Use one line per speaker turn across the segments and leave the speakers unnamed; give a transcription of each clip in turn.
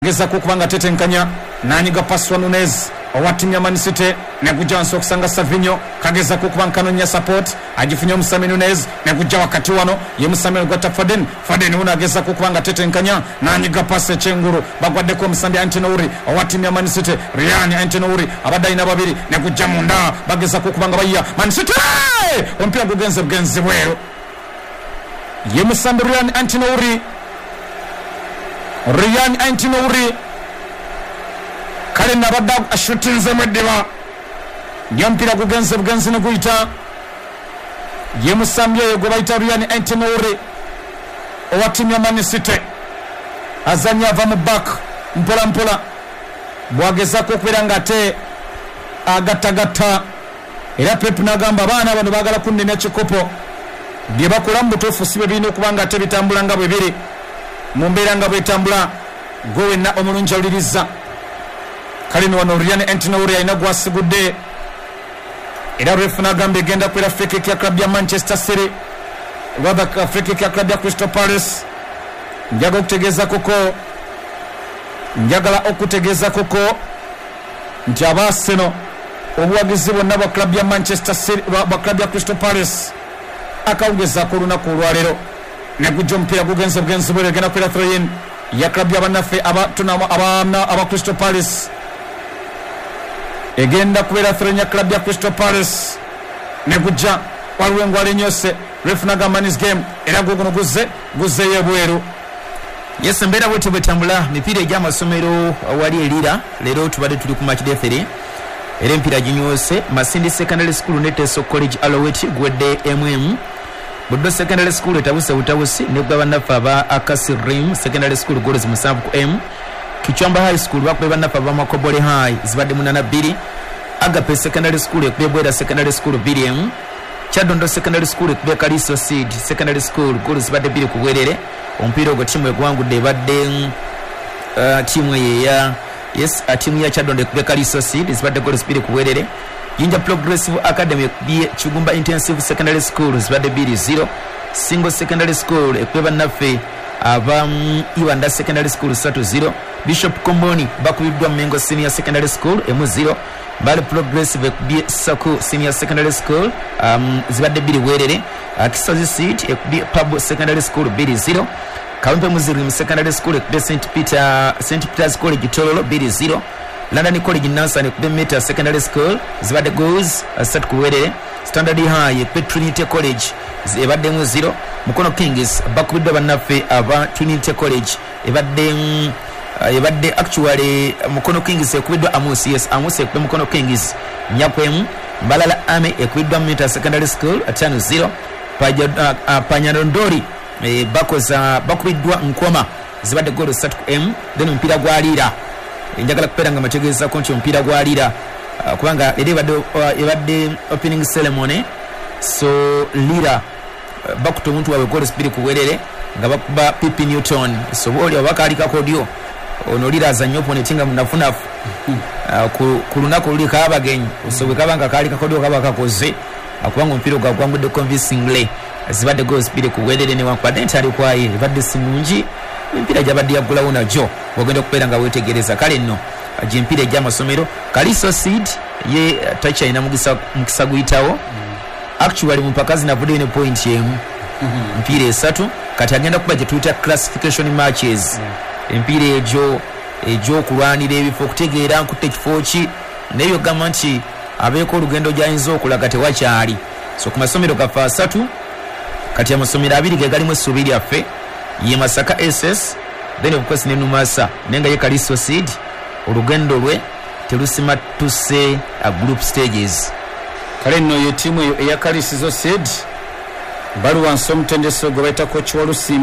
geza kukubanga tetenkanya nanyiga paswa Nunez owatimya Man City nekujja okusanga Savinho kageza kukubankanonya support ajifunya Musami Nunez nekujja wakati wano ye Musami gwata Foden unageza kukubanga tetenkanya nanyiga passe chenguru bagwadde ko Musambi Antinouri owatimya Man City Ryan Antinouri abadaina babiri nekujja munda bageza kukubanga bayya Man City ompira gugenze bwero ye Musambi Ryan Antinouri kale nabadda ashutinze mwediba nyompira kugenze ne kuita ye Musambye yo gobaita Ryan Antinouri owatimya Man City azanya ava mu back mpola bwageza ko kwiranga te agatagata era Pep nagamba bana bano bagala kunnenya kikopo bye bakola mbutofu sibe bino kubanga te bitambula nga bwebiri mumbera nga bwetambula gowe na omulunja uliriza kalino wano Ryan Antinouri ayina gwasigudde era refu nagambe genda kwera free kick ya club ya Manchester City waba free kick ya club ya Crystal Palace njagala okutegeza koko nti Arsenal obuwagizi bonna bwa club ya Manchester City bwa club ya Crystal Palace akawugeza ku lunaku olwaleero nekujja omupiira gugenze bwere genda kwera throw in ya club ya banafe aba Crystal Palace egenda kubera throw in ya club ya Crystal Palace nekujja waliwo engwale nyose ref nagamba nis game era guguno guze yebweru
yes mbera bwete bwetambula mipiira egy'amasomero wali elira leero tubadde tuli ku match day 3 era empiira ginyose Masindi Secondary School ne Teso College Aloweti gwedde Buddo Secondary School etabuse butabusi ne bwabanafa ba Akasi Rim Secondary School goals musanvu ku Kichwamba High School bakwe banafa ba Makobole High zibadde 8-2 Agape Secondary School ekubebwera Secondary School 2 Chadondo Secondary School ekube Kaliso Seed Secondary School goals zibadde 2 ku bwerere omupiira ogwo timu egwangudde badde timu ya yes timu ya Chadondo ekube Kaliso Seed zibadde goals 2 ku bwerere Jinja Progressive Academy Chugumba Intensive Secondary School zibadde 2-0 Single Secondary School ekweba nafe aba Iwanda Secondary School 3-0 Bishop Komboni bakubiddwa Mengo Senior Secondary School 0 Bali Progressive Saku Senior Secondary School zibadde 2 bwerere Kisozi Seat ekubye Pabo Secondary School 2-0 Kawempe Muzirim Secondary School ekubye St Peter's College Tololo 2-0 London College Nansan ekubye Meta Secondary School zibadde goals 3 kuwerere Standard High Trinity College zibadde 0 Mukono Kings bakubiddwa banafe aba Trinity College ebadde actually Mukono Kings ekubiddwa Amos ekubye Mukono Kings nyakwemu Mbalala Ame ekubiddwa Meta Secondary School 5-0 Panyarondori bakubiddwa Nkoma zibadde goals 3 ku then mpira gwalira njagala kuperanga mategeza konti mpira gwalira kubanga ebadde opening ceremony so lira bakuto omuntu wawe goals 2 kuwerere nga bakuba Pipi Newton so boli abakalika kodio ono lira azanyo opponent nga munafunafu ku lunaku luli kabagenyi so bwe kabanga kalika kodio kaba kakoze akubanga mpira gwangudde convincingly zibadde goals 2 kuwerere ne wakwadde ntali kwaye ebadde simunji empira jabadde yagulawo najo ogenda okubeera nga wetegereza kale nno empira egy'amasomero Kaliso Seed ye takyalina mukisa guyitawo actually mupaka zinavudde ne point emu empira 3 kati agenda kuba gye tuyita classification matches empira egyo okulwanira ebifo okutegeera nkutte ekifo ki naye ogamba nti abeeko olugendo gyayinza okulaga tewakyali so ku masomero gaffe 3 kati amasomero 2 ge galimu essuubi lyaffe ye Masaka SS then of course ne Numasa nenga ye Kaliso Seed olugendo lwe telusima tuse group stages
kale nno ye timu eya Kaliso Seed baluwa nsomtendeso gobaita coach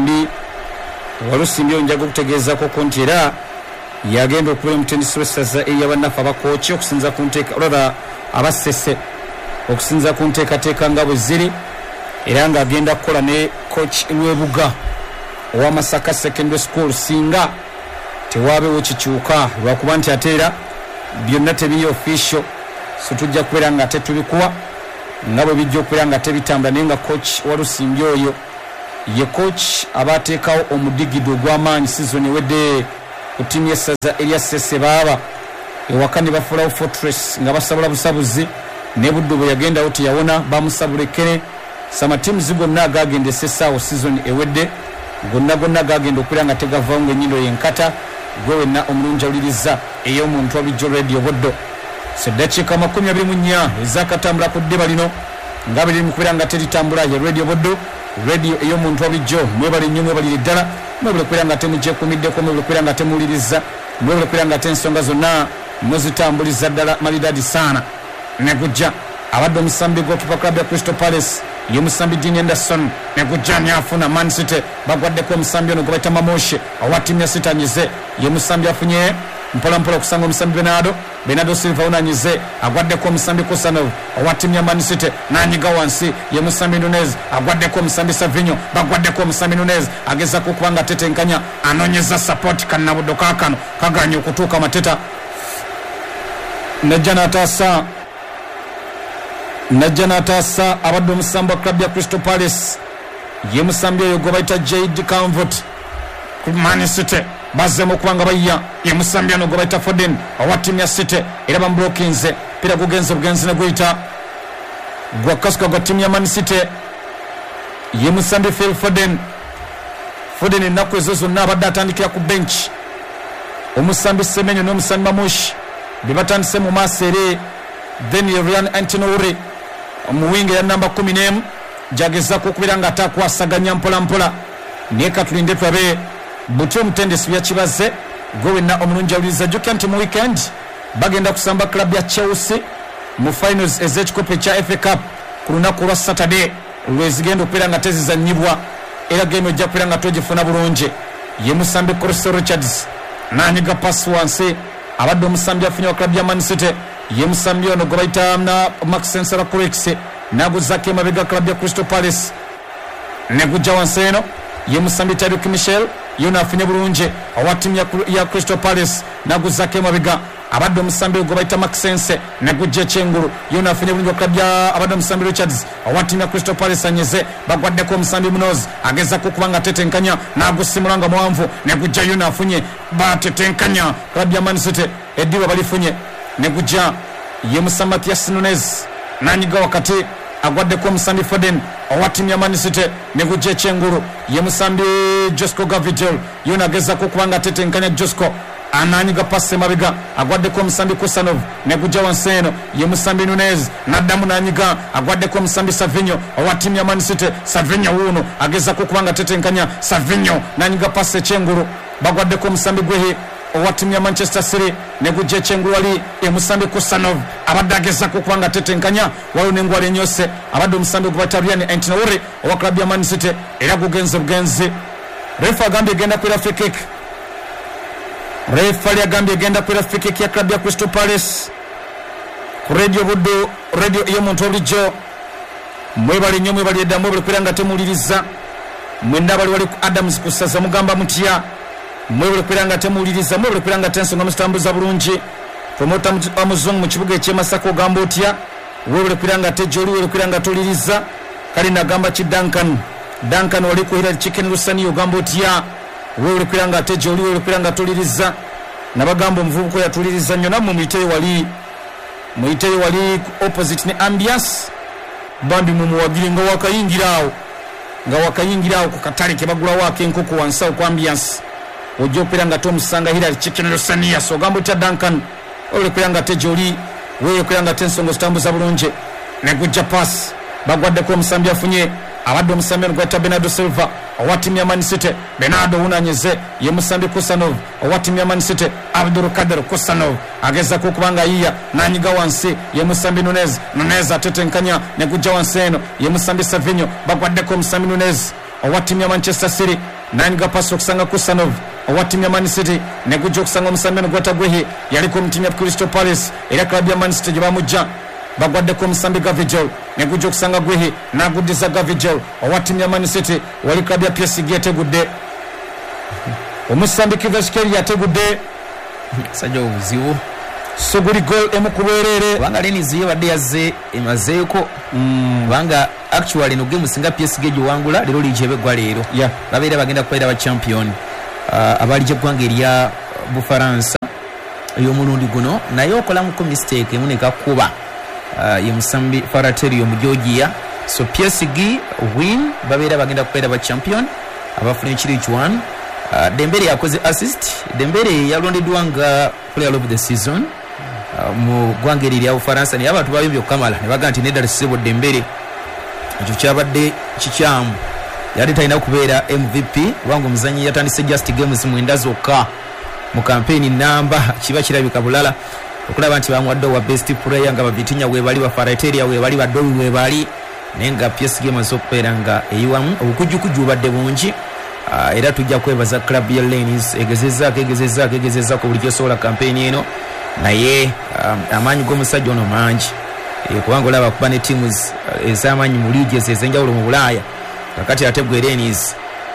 Walusimbi onjaga okutegeeza ko kontira yagenda okuba omutendesi w'essaza ey'abanafu abakochi okusinza ku nteeka olaba abasese okusinza ku nteekateeka nga bwe ziri era ng'agenda kukola ne coach Lwebuga owa Masaka Secondary School singa tewaabewo kikyuka lwakuba nti ateera byonna tebiri official so tujja kubeera nga tetubikuwa nga bwe bijja okubeera nga tebitambula naye nga coach Walusimbi oyo ye coach abateekawo omudigido gw'amaanyi season ewedde ku tiimu y'essaza erya Ssebaba ewaka ne bafuulawo Fortress nga basabula busabuzi ne Buddu bwe yagendawo teyawona bamusabula ekkene samatiimuzi gonna agagenda essaawo season ewedde gonna gagenda okubeera nga tegavaawo ng'ennyindo yenkata gwe wenna omulungi awuliriza ey'omuntu wa bulijjo radio Buddo seddakiika 24 ezakatambula ku ddiba lino nga biri mu kubeera nga teritambula ye radio Buddo radio ey'omuntu wa bulijjo mwebale nnyo mwebalire ddala mwebale kubeera nga temugyekuumiddeko mwebale kubeera nga temuwuliriza mwebale kubeera nga ensonga zonna muzitambuliza ddala malidadi saana ne gujja abadde omusambi gokipa club ya Crystal Palace ye musambi Dean Anderson ne gujja nyafuna Man City bagwaddeko omusambi ono gwe bayita Mamoshe owa ttiimu ya City anyize ye musambi afunye mpolampola okusanga omusambi Bernardo Silva unanyize agwaddeko omusambi Kusanov owa ttiimu ya Man City n'anyiga wansi ye musambi Nunez agwaddeko omusambi Savinho bagwaddeko omusambi Nunez agezaako okubanga tetenkanya anoonyeza support kannabuddo kaakano kaganye okutuuka amateta najja n'ataasa abadde omusambi wa club ya Crystal Palace ye musambi oyo gwe bayita Jade Canvot ku Man City bazzeemu okubanga bayya ye musambi ano gwe bayita Foden owa ttiimu ya City era bamubulokinze pira gugenze bugenzi ne guyita gwa kasuka gwa ttiimu ya Man City ye musambi Phil Foden ennaku ezo zonna abadde atandikira ku bench omusambi Semenyo n'omusambi Mamushi bye batandise mu maaso ere then Ryan Antinori omuwinga ya namba 11 jagezaako okubeera nga atakwasaganya mpolampola naye katulinde tulabe buti omutendesi byakibaze gwe wenna omulungi awuliriza jjukira nti mu weekend bagenda kusamba club ya Chelsea mu finals ez'ekikopo ekya FA Cup ku lunaku lwa Saturday lwezigenda okubeera nga tezizannyibwa era game ojja kubeera nga togifuna bulungi ye musambi Crystal Richards n'anyiga pasi wansi abadde omusambi afunye wa club ya Man City ye musambi ono gwe bayita Maxence Rakurex n'aguzzaako emabega club ya Crystal Palace ne gujja wansi eno ye musambi Tariq Michel yona afunye bulungi owa ttiimu ya Crystal Palace n'aguzzaako emabega abadde omusambi gwe bayita Maxence ne gujja ekyengulu yona afunye bulungi wa club ya abadde omusambi Richards owa ttiimu ya Crystal Palace anyeze bagwaddeko omusambi Munoz agezaako okuba nga tetenkanya n'agusimula nga muwanvu ne gujja yona afunye batetenkanya club ya Man City eddiba balifunye ne gujja ye musambi Mathias Nunez n'anyiga wakati agwaddeko omusambi Foden owa ttiimu ya Man City ne gujja ekyengulu ye musambi Josko Gavidel yona agezaako okuba nga tetenkanya Josko ananyiga pasi emabega agwaddeko omusambi Kusanov ne gujja wansi eno ye musambi Nunez n'addamu n'anyiga agwaddeko omusambi Savinho owa ttiimu ya Man City Savinho wuuno agezaako okuba nga tetenkanya Savinho n'anyiga pasi ekyengulu bagwaddeko omusambi Gwehi owa ttiimu ya Manchester City ne gujja ekyengulu wali emusambi Kusanov abadde agezaako okuba nga tetenkanya waliwo n'engwala enyose abadde omusambi gwe bayita Ryan Antinori owa club ya Man City era gugenze bugenzi refa agambye egenda kwera free kick refali agambye egenda kwera free kick ya club ya Crystal Palace ku radio Buddo radio ey'omuntu obulijjo mwebale nnyo mwebali eddamu mwebale kwera nga temuwuliriza mwenna bali wali ku Adams kusaza mugamba mutya mwebale kwera nga temuwuliriza mwebale kwera nga tensonga muzitambuza bulungi promota omuzungu mu kibuga eky'Emasaka ogamba otya webale kwera nga tejjoli webale kwera nga toliriza kale nagamba ki Duncan wali kuhira chicken lusani ogamba otya webale kwera nga tejjoli webale kwera nga toliriza nabagamba omuvubuka yatuliriza nnyo nammwe muyiteyo wali opposite ne ambiance bambi mumuwagire nga wakayingiraawo ku katale ke bagulawo ak'enkoko wansi awo ku ambiance ojja okubeera nga tomusanga Hilary Chicken Lusania so ogamba otya Duncan webale kwera nga tejjoli webale kwera nga tensonga zitambuza bulungi ne gujja pass bagwaddeko omusambi afunye abadde omusambi ono gwayita Bernardo Silva owa ttiimu ya Man City Bernardo wunanyeze ye musambi Kusanov owa ttiimu ya Man City Abdul Kader Kusanov agezaako okubanga yiya n'anyiga wansi ye musambi Nunez atetenkanya ne gujja wansi eno ye musambi Savinho bagwaddeko omusambi Nunez owa ttiimu ya Manchester City n'anyiga pasi okusanga Kusanov owa ttiimu ya Man City ne gujja okusanga omusambi ono gwayita Gwehi yaliko mu ttiimu ya Crystal Palace era club ya Man City gye bamujja bagwaddeko omusambi Gavidel ne gujja okusanga Gwehi n'aguddiza Gavidel owa ttiimu ya Man City wali club ya PSG yategudde omusambi Kvaratskhelia yategudde
sajja obuzibu
so guli gol emu kubeerere
kubanga Leniziyo badde yazze emazeeko kubanga actually no game singa PSG giwangula leero ligyebe gwa leero babeera bagenda kubeera ba champion abali gye gwanga erya Bufaransa ey'omulundi guno naye okolamuko mistake emu nekakuba ye Musambi Faratelli mu Georgia. So PSG win babeera bagenda kubeera ba champion abafuna ekiriich 1. Dembele yakoze assist. Dembele yalondeddwa nga player of the season mu ggwanga lya Bufaransa naye abantu bayombye okukamala ne baga nti nedda Sebo Dembele ekyo kyabadde kikyamu, yali talina kubeera MVP kubanga omuzanyi yatandise just games 9 zokka mu campaign namba kiba kirabika bulala okulaba nti bamwadde wa best player nga babitinya webali ba Faratelli webali ba Dowi webali nenga PSG emaze okubeera nga eyiwamu obukujjukujju badde bungi. Era tujja kwebaza club ya Lens egezezaako buli kyosobola campaign eno naye amaanyi g'omusajja ono mangi kubanga olaba kuba ne teams ez'amaanyi mu leagues ez'enjawulo mu Bulaaya kakati ate gwe Lens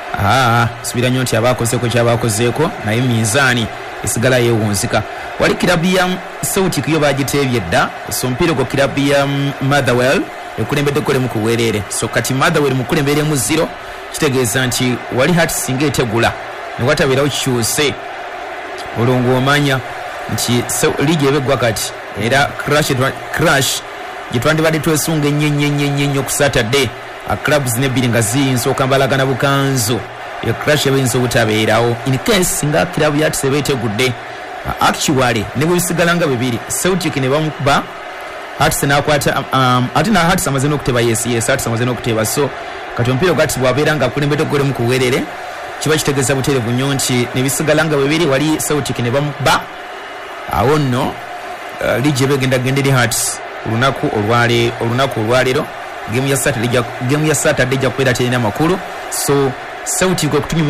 subira nnyo nti abaakozeeko kyabakozeeko naye minzaani esigala yeewunzika. Wali kirabu ya Celtic yo bagiteebye dda, so omupiira gwa kirabu ya Motherwell ekulembeddeko lemu ku bwereere, so kati Motherwell mukulemberemu 0 kitegeeza nti wali Hearts singa etegula ne watabeerawo kikyuse olwo ng'omanya nti liigi ebeggwa kati era crash gye twandibadde twesunga ennyo ku Saturday clubs n'ebbiri nga ziyinza okambalagana bukanzo crash ebayinza obutabeerawo in case nga kirabu ya Hearts eba etegudde actually ne bwe bisigala nga bibiri Celtic ne bamukuba Hearts n'akwata ate na Hearts amaze n'okuteba yes Hearts amaze n'okuteba, so kati omupiira gwati bwabeera nga akulembedde golemu ku bwereere kiba kitegeeza buterevu nnyo nti ne bisigala nga bibiri wali Celtic ne bamukuba awo nno liigi ebegenda genda eri Hearts olunaku olwaleero gemu ya Saturday ejja kubeera terina makulu, so Celtic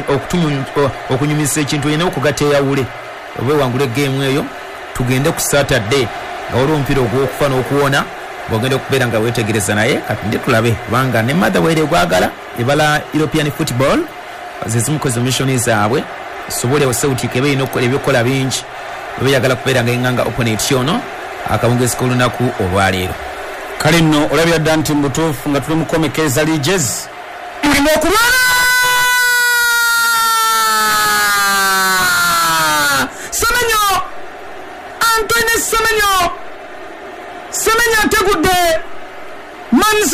okunyumisa ekintu olina okugatta eyawule oba ewangula egemu eyo tugende ku Saturday nga waliwo omupiira ogw'okufa n'okuwona bwogenda okubeera nga weetegereza naye kati nde tulabe kubanga ne Motherwell egwagala ebala European football zezimukoze mission zaabwe sobole Celtic ebe ino ebyokola bingi beyagala kubeera nga enganga opponent yono akabungezi k'olunaku olwaleero.
Kale nno olabira dda nti mutuufu nga tuli mukomekeza liiges mulina okulwana Semenyo Antoine Semenyo ategudde Man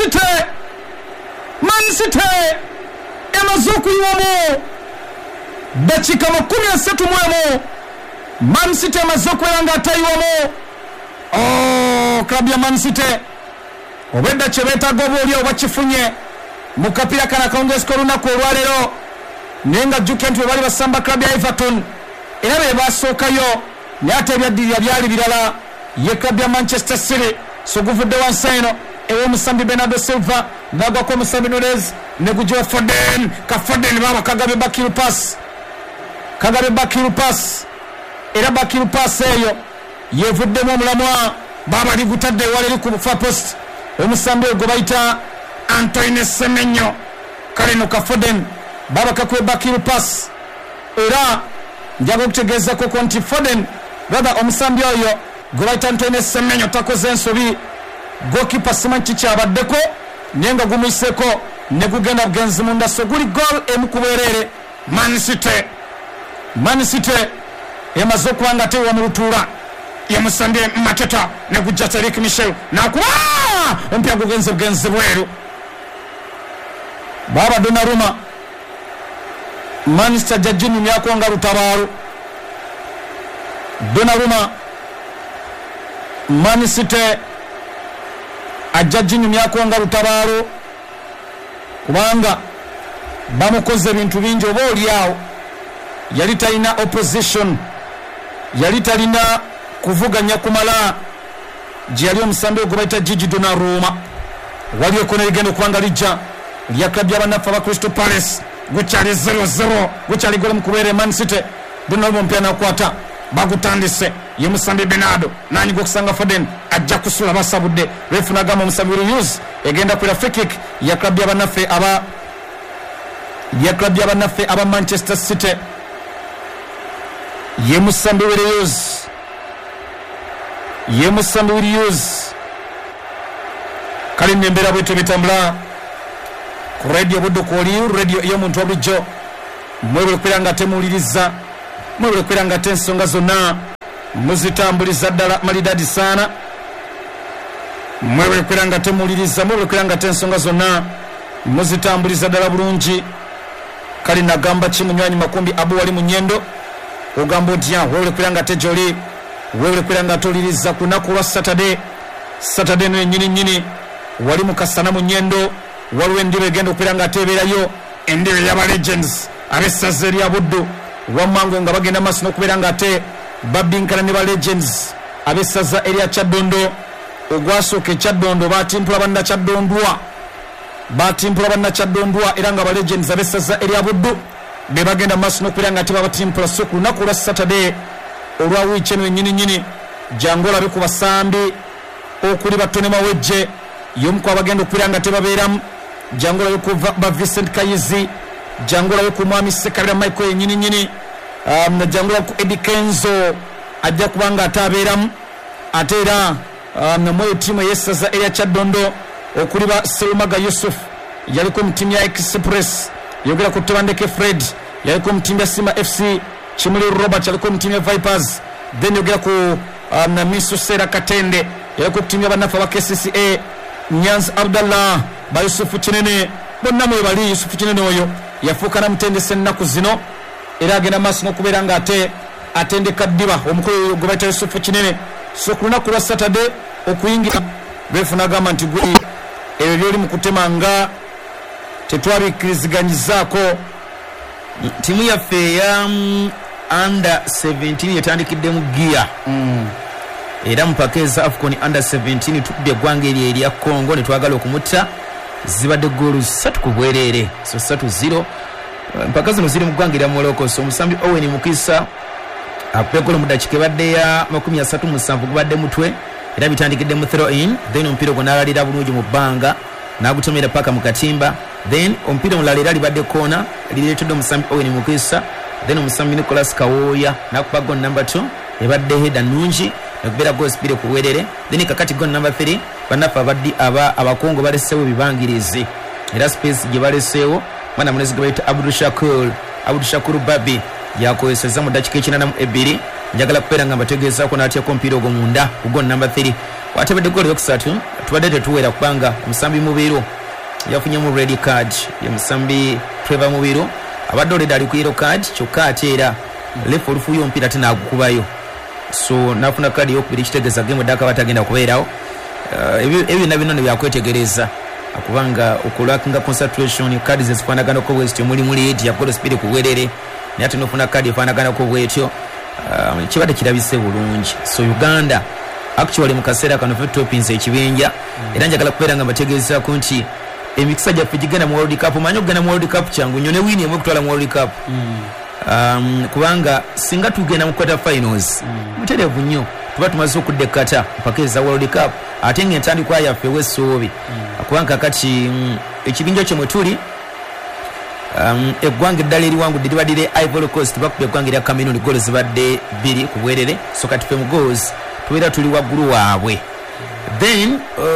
City emaze okuyiwamu dakiika 31 Man City emaze okubeera nga atayiwamu. Club ya Man City obedda kye beetaaga obaoli oba kifunye mu kapiira kana akawungeezi k'olunaku olwaleero naye nga jjuke nti bwe basamba club ya Everton era be baasookayo naye ate ebyaddirira byali birala ye club ya Manchester City. So guvudde wansi eno ew'omusambi Bernardo Silva n'agwako omusambi Nunez ne gujiwa Foden baba kagabye bakiru pass era bakiru pass eyo yevuddemu omulamwa baba ligutadde ewala eri ku far post omusambi ogwo bayita Antoine Semenyo. Kale no ka Foden baba kakwe bakiru pass era njaga okutegeezako ko nti Foden brother omusambi oyo gwe bayita Antoine Semenyo takoze ensobi goalkeeper simanyi kikyabaddeko naye nga gumuyiseko ne gugenda bugenzi munda, so guli goal emu ku bwereere. Man City emaze okuba nga tewa mu lutuula yamusambye Mateta ne gujja Tariq Michel nakuba ompya gugenze bugenzi bweru baba Donnarumma Manchester jajjini myako nga lutabaalo Donnarumma Man City ajjajjini myako nga lutabaalo kubanga bamukoze ebintu bingi oba oliawo yali talina opposition yali talina kuvuganya kumala gye yali omusambi ogwo bayita Gigi Donnarumma waliyo kona ligenda okubanga lijja lya klabu y'abannaffe aba Crystal Palace gukyali 0-0 gukyali gole mu kubeera Man City. Donnarumma omupiira nakwata bagutandise ye musambi Bernardo nanyiga okusanga Foden ajja kusula basabudde refunagama omusambi Rius egenda kwera free kick ya klabu y'abannaffe aba Manchester City ye musambi Rius kale nembera bwetu bitambula ku radio budde kwoli radio y'omuntu wabulijjo mwebwe kwera nga temuwuliriza mwebule kwiranga ate ensonga zonna muzitambuliza ddala malidadi sana mwebule kwiranga ate muliriza mwebule kwiranga ate ensonga zonna muzitambuliza ddala bulungi kali nagamba kimunywanyi makumbi abu wali mu Nyendo ogamba otya webule kwiranga ate gyoli webule kwiranga ate oliriza ku lunaku lwa Saturday no nyini wali mu Kasana mu Nyendo waliwo endiba egenda okwiranga ate ebeerayo endiba ey'aba legends ab'essaza erya Buddu wammango nga bagenda maaso n'okubeera nga ate babinkana ne ba legends ab'essaza erya Kyaddondo ogwasooka Kyaddondo batimpula banna Kyaddondwa era nga ba legends ab'essaza erya Buddu be bagenda maaso n'okubeera nga ate babatimpula so ku lunaku lwa Saturday olwa wiiki eno ennyini jangu olabe ku basambi okuli Batone Mawejje y'omu ku abagenda okubeera nga tebabeeramu jangu olabe ku ba Vincent Kayizi jangu olabe ku mwami Sekalira Michael yennyini jangu olabe ku Eddie Kenzo ajja kubanga atabeeramu ate era namweyo ttiimu ey'essaza erya Kyaddondo okuli ba Serumaga Yusuf yaliko mu ttiimu ya Express yogera ku Tebandeke Fred yaliko mu ttiimu ya Simba FC Kimuli Robert yaliko mu ttiimu ya Vipers then yogera ku Misu Sera Katende yaliko ku ttiimu y'abannafu aba KCCA Nyanzi Abdallah ba Yusufu Kinene bonna mwe bali Yusufu Kinene oyo yafuuka namutendesa ennaku zino era agenda maaso n'okubeera nga ate atendeka ddiba omukulu gwe bayita Yusufu Kinene so ku lunaku lwa Saturday okuyingira beefuna agamba nti gwe ebyo byoli mu kutema nga tetwabikiriziganyizaako
timu yaffe eya under 17 yetandikiddemu giya era mu paka eza AFCON under 17 tukubye eggwanga erya Congo ne twagala okumutta zibadde goolu 3 ku bwereere so 3-0 mpaka zino ziri mu ggwanga erya Morocco so omusambi Owen Mukisa akupe goolu mu dakiika ebadde ya 37 gubadde mutwe era bitandikidde mu throw in then omupiira gwo n'alalira bulungi mu bbanga n'agutomera paka mu katimba then omupiira omulala era libadde koona lireetedde omusambi Owen Mukisa then omusambi Nicholas Kawooya n'akupa goal number 2 ebadde header nungi okubeera goal speed ku bwerere then kakati goal number 3 bannaffe abakongo baleseewo ebibangirizi era space gye baleseewo mwana munezi gwe bayita Abdul Shakur Babi yakozeseza mu dakiika 82 njagala kubeera nga mbategeezaako n'atyako omupiira ogwo munda ku goal number 3 watebedde goal yokusatu tubadde tetuwera kubanga omusambi Mubiru yafunyemu red card ye musambi Trevor Mubiru abadde oleda ali ku yellow card kyokka ate era lefu olufuuyo omupiira ate n'agukubayo so nafuna kadi yokubiri kitegeeza game daka batagenda kubeerawo ebyo nabino ne byakwetegereza akubanga okulakinga concentration kadi zezifaanagana ko bwetyo mulimu lead ya goal speed kuwerere naye ate nofuna kadi efaanagana ko bwetyo kibadde kirabise bulungi so Uganda actually mu kaseera kano ffe topinze ekibinja era njagala kubeera nga mbategeezaako nti emikisa gyaffe gigenda mu World Cup manyi okugenda mu World Cup kyangu nnyo ne wini emu okutwala mu World Cup kubanga singa tugenda mu quarter finals mutereevu nnyo tuba tumaze okuddekata mpaka eza World Cup ate ng'entandikwa yaffe w'essuubi kubanga kakati ekibinja kye mwe tuli eggwanga eddala eriwangudde libadde Ivory Coast bakubye eggwanga erya Cameroon goal zibadde 2 ku bwerere so kati ffe mu goals tubeera tuli waggulu waabwe then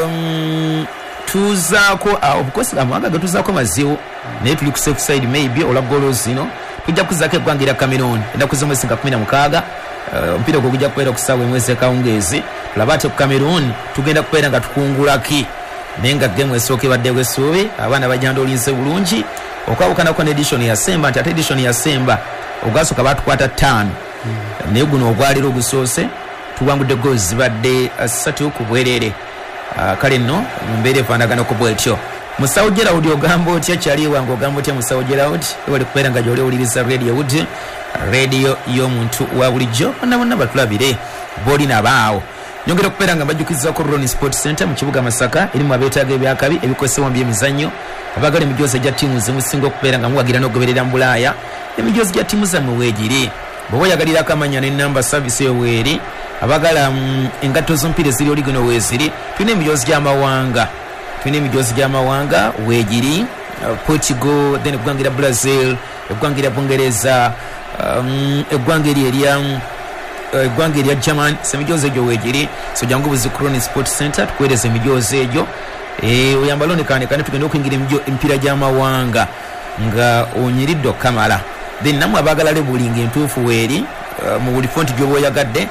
tuzaako obukosi amawanga getuzaako mazibu naye tuli ku safe side maybe olwa goolo zino tujja kuzaako eggwanga erya Cameroon ennaku z'omwezi nga 16 omupiira gwe gujja kubeera ku ssaawa emwezi ekawungeezi tulaba ate ku Cameroon tugenda kubeera nga tukungulaki naye nga gemu esooka ebaddewo essuubi abaana bajandolinze bulungi okwawukanako ne edition yasemba nti ate edition yasemba ogwasooka batukwata 5 naye guno ogwaliro ogusoose tuwangudde goals zibadde 3 ku bwereere kale nno mumbeera efaanaganako bwetyo musawo Gerald ogamba otya kyali wange ogamba otya musawo Gerald ewali kubeera nga gyoli owuliriza radio wood radio y'omuntu wa bulijjo bonna batulabire booli nabaawo nyongera okubeera nga mbajjukizako Ron Sport Center mu kibuga Masaka erimu abeetaaga ebyakabi ebikozesebwa mu byemizannyo abagala emijoozi gya ttiimu zimusinga okubeera nga muwagira n'ogoberera mu Bulaaya emijoozi gya ttiimu zammwe weegiri bw'oba oyagalirako amanya n'ennamba service eyo weeri abagala engatto z'omupiira eziri oli gino weeziri tulina emijoozi gy'amawanga weegiri Portugal then eggwanga erya Brazil eggwanga erya Bungereza eggwanga erya German semijoozi egyo weegiri so jangu buzi Ron Sport Center tukuweereza emijoozi egyo oyambala onekaanekane tugenda okuyingira emipiira gy'amawanga nga onyiridde okamala then namwe abaagala lebuling entuufu weeri mu buli fonti gy'oba oyagadde